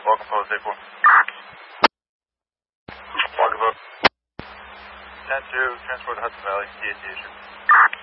Welcome Post 84. Welcome Post. 10-2, transport to Hudson Valley, CAC issue.